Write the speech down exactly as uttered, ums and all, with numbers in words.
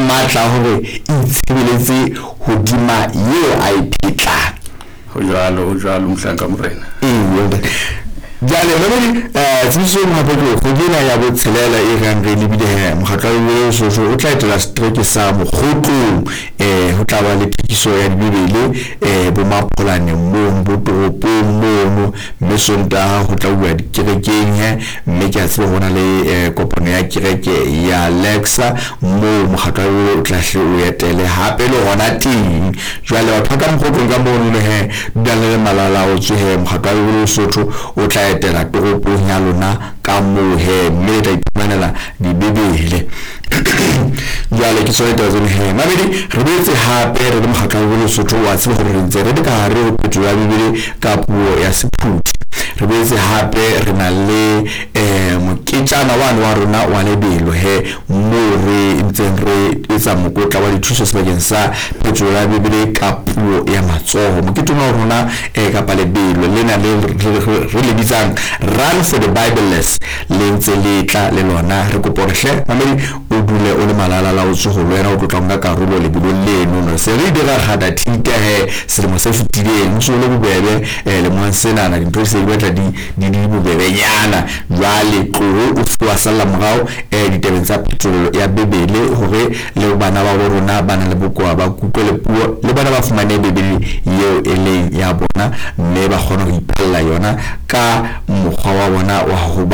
matla hore itshebeletse hodima eo a iphetlang ho jwalo ho jwalo Mohlanka Morena. Jale mamedi eh tshebediso mo hape go dina ya botshelela e gang re lebile mokgatlo o so so o tla etela strike sa mogotlo eh ho tla ba le tikiso ya dibebele eh bo mapolane mo bo toropong mo mme sonta ho tla bua dikerekeng he mme ke a tseba hona le kopano ya kereke ya Alexa mo mokgatlo o tla hle o etele hape le hona ting jwale batho ka mogotlo ka mo no he dale malala o tshe mokgatlo o sotho o tla etela toropong ya lona ka mo he mme tla ipanela dibebele jwale ke sone tazone he mamedi re betse hape re le mokgatlo o sotho wa tseba gore re ntse re ka hare o phetho ya bibele ka puo ya Sephuthi re betse hape re na le eh moketjana wane wa rona wa lebelo he mo re ntse re etsa mokotla wa dithuso sebakeng sa phetho ya bibele ka puo ya matsoho moketjana wa rona eh ka lebelo le na le re le bitsang Run for the Bibleless le ntse le tla le lona re koporehle mamedi o dule o le malala la o tsogo le wena o tlotla nga karolo le bolo leno no se re dira gada thita he se mo se fetileng so le bobebe le mo sena na dintho se batla di di di bobebenyana jwale tlo o fuwa sala morao eh ditebeng tsa pitolo ya bebele hore le bana ba rona bana le bokoa ba kutlwe le puo le bana ba fumane bebele yeo eleng ya bona mme ba kgona go ipalla yona ka mokgwa wa bona wa go